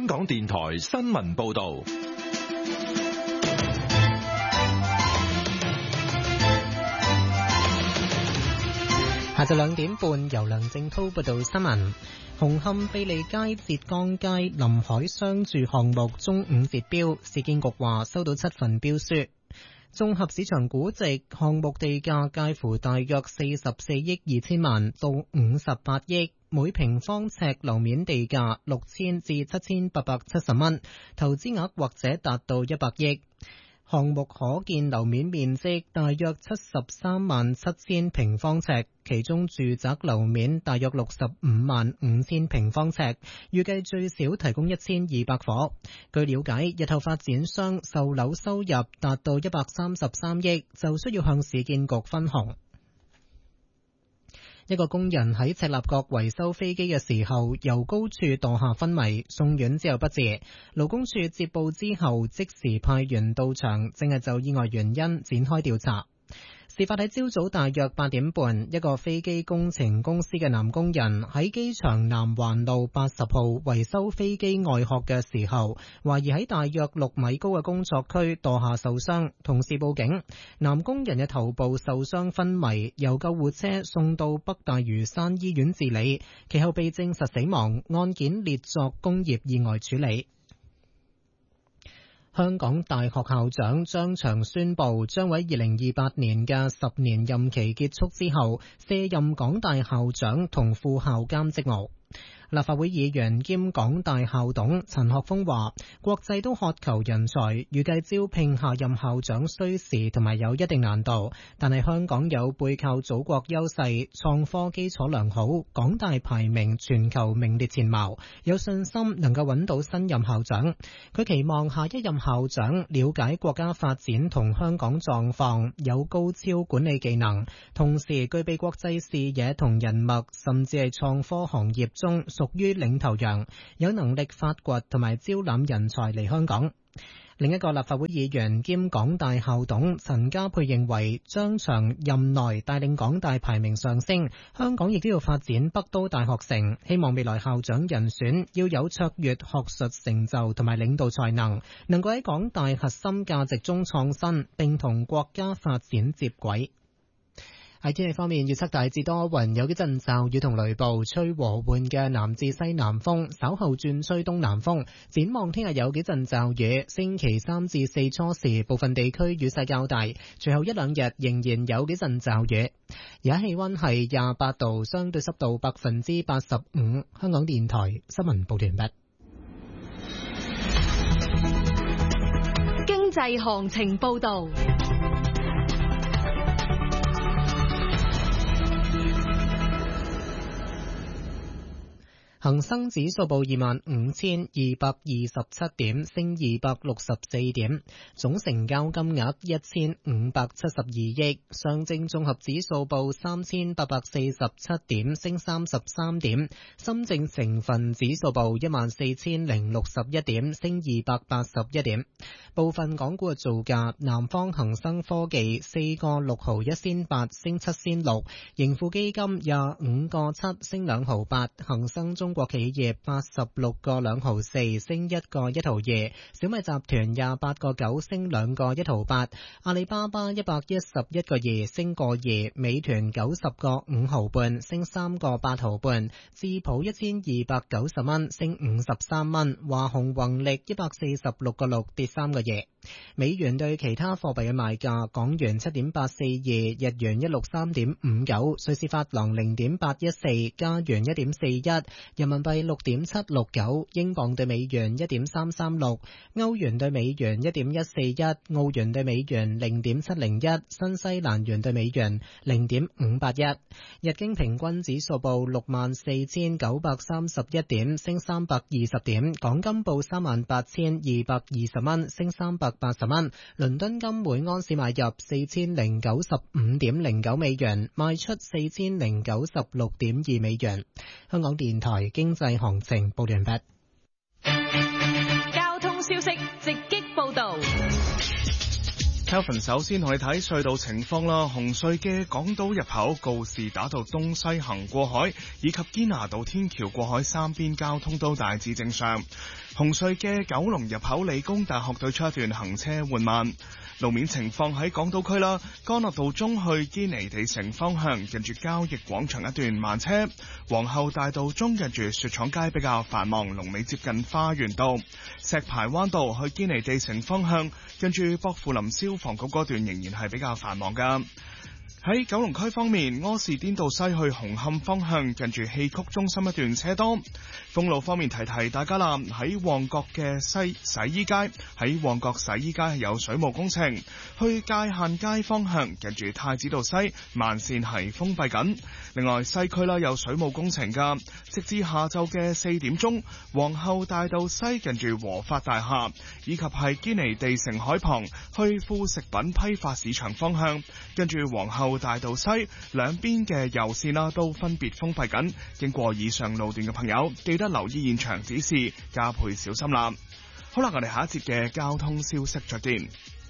香港電台新聞報道。 下晝2點半，由梁正滔報道新聞。紅磡庇利街、浙江街臨海商住項目中午截標，市建局話收到7份標書。綜合市場估值，項目地價介乎大約44億2千萬到58億，每平方尺樓面地價6000至7870蚊，投資額或者達到100億。項目可建樓面面積大約73萬7千平方尺，其中住宅樓面大約65萬5千平方尺，預計最少提供1200伙。據了解，日後發展商售樓收入達到133億，就需要向市建局分紅。一個工人喺赤鱲角維修飛機嘅時候，由高處墮下昏迷，送院之後不治。勞工處接報之後，即時派員到場，正係就意外原因展開調查。事發喺朝早大約8點半，一個飛機工程公司嘅男工人喺機場南環路80號維修飛機外殼嘅時候，懷疑喺大約6米高嘅工作區墮下受傷，同事報警。男工人嘅頭部受傷昏迷，由救護車送到北大嶼山醫院治理，其後被證實死亡，案件列作工業意外處理。香港大學校長張翔宣布，將喺2028年嘅10年任期結束之後，卸任港大校長同副校監職務。立法會議員兼港大校董陳學鋒話，國際都渴求人才，預計招聘下任校長需時同埋有一定難度，但係香港有背靠祖國優勢，創科基礎良好，港大排名全球名列前茅，有信心能夠揾到新任校長。佢期望下一任校長了解國家發展同香港狀況，有高超管理技能，同時具備國際視野同人脈，甚至係創科行業中屬於領頭羊，有能力發掘同埋招攬人才嚟香港。另一個立法會議員兼港大校董陳家佩認為，張翔任內帶領港大排名上升，香港亦都要發展北都大學城，希望未來校長人選要有卓越學術成就同埋領導才能，能夠喺港大核心價值中創新，並同國家發展接軌。喺天氣方面，預測大致多雲，有幾陣驟雨同雷暴，吹和緩嘅南至西南風，稍後轉吹東南風。展望聽日有幾陣驟雨，星期3至4初時部分地區雨勢較大，隨後一兩日仍然有幾陣驟雨。而家氣溫係28度，相對濕度85%。香港電台新聞報道完畢。 經濟行情報道。 恒生指數報25,227點，升264點，總成交金額1572億。上證綜合指數報3847點，升33點。深證成分指數報14061點，升281點。部分港股嘅造價：南方恒生科技4個6毫1仙8，升7仙6；盈富基金25個7，升2毫8；恒生中國企業86個2毫4，升1個1毫2；小米集團28個9，升2個1毫8；阿里巴巴111個2，升個2；美團90個5毫半，升3個8毫半；智普1290蚊，升53蚊；華虹宏力146個6，跌3個2。美元對其他貨幣嘅賣價：港元7.842，日元163.59，瑞士法郎0.814，加元1.41，人民幣6.769，英鎊對美元1.336，歐元對美元1.141，澳元對美元0.701，新西蘭元對美元0.581。日經平均指數報64,931點，升320點。港金報38,220蚊，升380蚊。倫敦金每盎司買入4095.09美元，賣出4096.2美元。香港電台經濟行情報完畢。 交通消息直擊報道。 Kelvin 首先同你睇隧道情況啦，紅隧嘅港島入口告士打道東西行過海，以及堅拿道天橋過海3邊交通都大致正常。 紅隧嘅九龍入口理工大學對出一段行車緩慢。路面情況喺港島區啦，干諾道中去堅尼地城方向，近住交易廣場一段慢車；皇后大道中近住雪廠街比較繁忙，龍尾接近花園道；石排灣道去堅尼地城方向，近住薄扶林消防局嗰段仍然係比較繁忙噶。喺九龍區方面，柯士甸道西去紅磡方向，近住戲曲中心一段車多。封路方面提提大家啦，喺旺角嘅洗衣街係有水務工程，去界限街方向近住太子道西慢線係封閉緊。另外西區啦有水務工程噶，直至下晝嘅4點鐘，皇后大道西近住和發大廈，以及係堅尼地城海旁去副食品批發市場方向，跟住皇后大道西兩邊嘅右線啦都分別封閉緊。經過以上路段嘅朋友，記得留意現場指示，加倍小心啦。好啦，我哋下一節嘅交通消息再見。